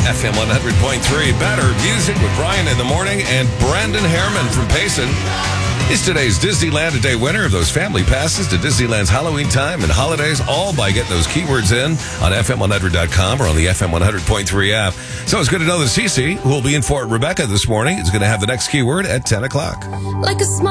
FM 100.3, better music with Brian in the morning and Brandon Harriman from Payson. He's today's Disneyland Today winner of those family passes to Disneyland's Halloween time and holidays, all by getting those keywords in on FM100.com or on the FM 100.3 app. So it's good to know that Cece, who will be in for Rebecca this morning, is going to have the next keyword at 10 o'clock. Like a smile.